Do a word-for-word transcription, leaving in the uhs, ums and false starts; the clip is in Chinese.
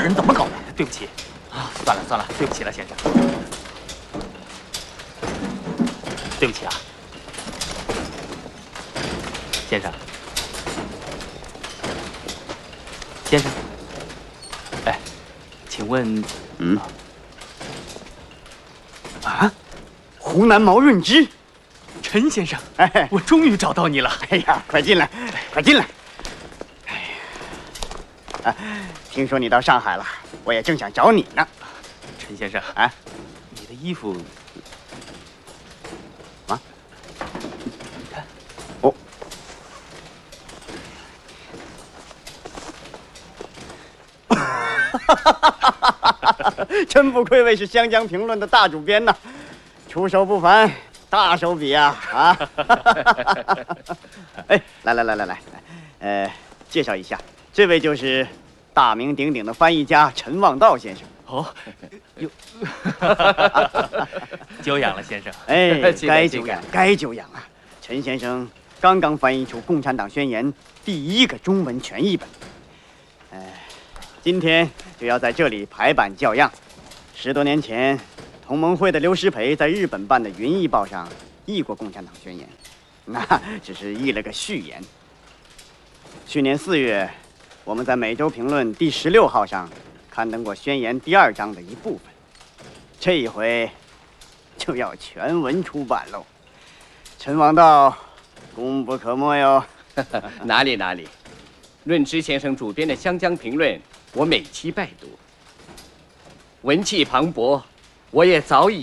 人怎么搞的？ 对不起，啊，算了算了，对不起了，先生。对不起啊，先生。先生，哎，请问， 嗯，啊，湖南毛润之， 陈先生， 哎， 我终于找到你了。 哎呀，快进来，快进来。哎呀，啊，听说你到上海了，我也正想找你呢。 陈先生， 啊， 你的衣服， 啊， 你看， 哦。真不愧为是《湘江评论》的大主编呐，出手不凡，大手笔啊！啊！哎，来来来来来，呃，介绍一下，这位就是大名鼎鼎的翻译家陈望道先生。 哦，有，久仰了，先生。 哎，该久仰，该久仰啊！陈先生刚刚翻译出《共产党宣言》第一个中文全译本，哎、呃，今天就要在这里排版校样。十多年前，同盟会的刘师培在日本办的《云译报》上译过《共产党宣言》，那只是译了个序言。去年四月，我们在《每周评论》第十六号上刊登过宣言第二章的一部分，这一回就要全文出版喽。陈王道，功不可没哟。 哪里哪里，润之先生主编的《湘江评论》，我每期拜读，文气磅礴，我也早已。